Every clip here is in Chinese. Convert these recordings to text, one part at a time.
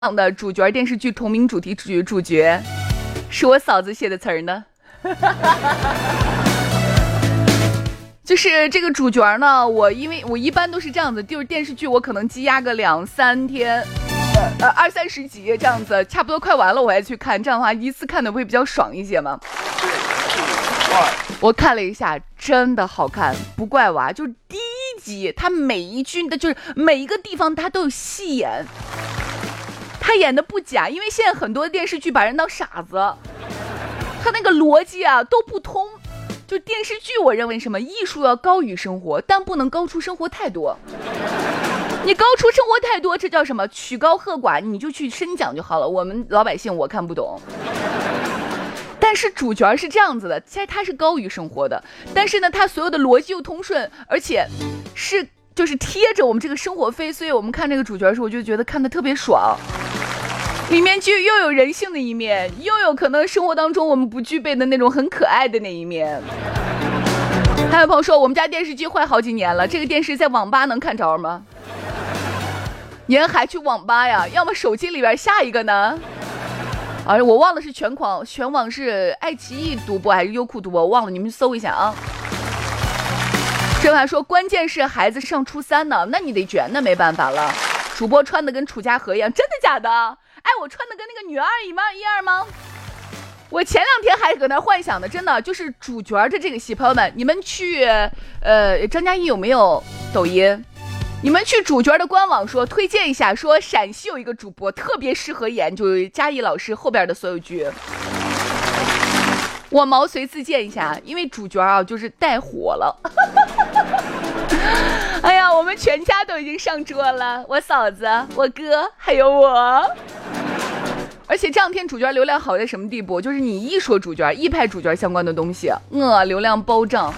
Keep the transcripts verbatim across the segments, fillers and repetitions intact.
的主角电视剧同名主题曲主角，是我嫂子写的词儿呢。就是这个主角呢，我因为我一般都是这样子，就是电视剧我可能积压个两三天，呃二三十集这样子，差不多快完了我还去看，这样的话一次看的会比较爽一些嘛。我看了一下，真的好看，不怪娃，就是第一集他每一句的就是每一个地方他都有戏演，他演的不假，因为现在很多电视剧把人当傻子，他那个逻辑啊都不通。就电视剧我认为什么艺术要高于生活，但不能高出生活太多，你高出生活太多这叫什么曲高和寡，你就去深讲就好了，我们老百姓我看不懂。但是主角是这样子的，其实他是高于生活的，但是呢他所有的逻辑又通顺，而且是就是贴着我们这个生活飞，所以我们看这个主角的时候我就觉得看得特别爽，里面就又有人性的一面，又有可能生活当中我们不具备的那种很可爱的那一面。还有朋友说我们家电视机坏好几年了，这个电视在网吧能看着吗？您还去网吧呀？要么手机里边下一个呢？啊，我忘了是全网全网是爱奇艺独播还是优酷独播，我忘了，你们搜一下啊。这还说关键是孩子上初三呢，那你得卷，那没办法了。主播穿的跟楚家河一样，真的假的？哎，我穿的跟那个女二一模一样吗？我前两天还搁那幻想的，真的就是主角的这个戏，朋友们，你们去呃张嘉译有没有抖音？你们去主角的官网说推荐一下，说陕西有一个主播特别适合演就是嘉译老师后边的所有剧。我毛遂自荐一下，因为主角啊就是带火了。哎呀，我们全家都已经上桌了，我嫂子、我哥还有我。而且这两天主角流量好在什么地步？就是你一说主角，一拍主角相关的东西，呃，流量暴涨，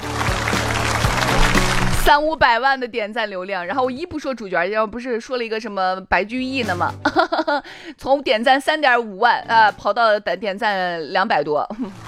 三五百万的点赞流量。然后我一不说主角，要不是说了一个什么白居易呢吗？从点赞三点五万啊、呃，跑到点赞两百多。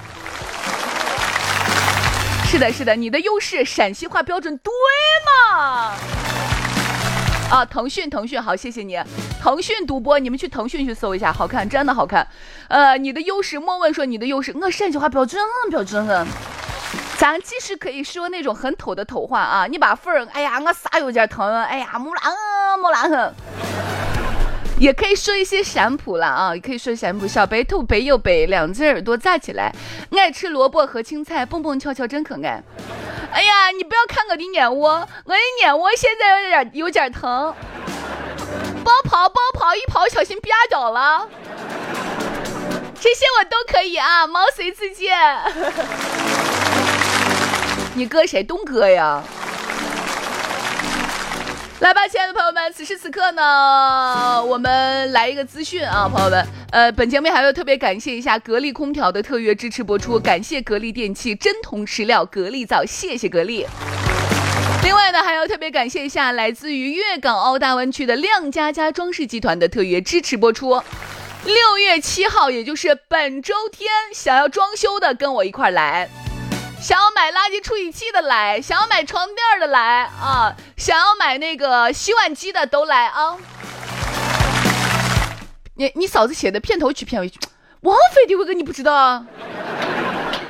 是的，是的，你的优势陕西话标准对吗？啊，腾讯，腾讯，好，谢谢你，腾讯独播，你们去腾讯去搜一下，好看，真的好看。呃，你的优势，莫问说你的优势，我陕西话标准标准的。咱即使可以说那种很土的土话啊，你把份儿，哎呀，我啥有点疼，哎呀，木兰啊，木兰。也可以说一些陕普了啊，也可以说陕普，小白兔白又白，两只耳朵扎起来，爱吃萝卜和青菜，蹦蹦跳跳真可爱。哎呀，你不要看我的眼窝，我的眼窝现在有点有点疼，帮跑帮跑一跑小心啪脚了，这些我都可以啊，毛遂自荐。你哥谁？东哥呀？来吧，亲爱的朋友们，此时此刻呢，我们来一个资讯啊，朋友们，呃，本节目还要特别感谢一下格力空调的特约支持播出，感谢格力电器真铜实料格力皂，谢谢格力。另外呢，还要特别感谢一下来自于粤港澳大湾区的亮家家装饰集团的特约支持播出。六月七号，也就是本周天，想要装修的跟我一块来。想要买垃圾处理器的来，想要买床垫的来啊，想要买那个洗碗机的都来啊！你你嫂子写的片头曲片尾曲，王菲的我哥你不知道啊？